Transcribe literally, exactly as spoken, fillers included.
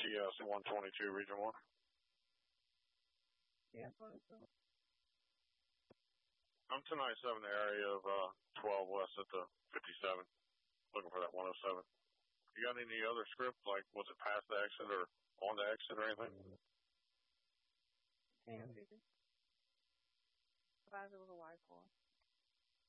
T S one twenty-two, Region one. Yeah, twenty-two. I'm two ninety-seven, the area of uh, twelve west at the fifty-seven, looking for that one oh seven. You got any other script, like was it past the exit or on the exit or anything? Can't be. Advise it was a white car.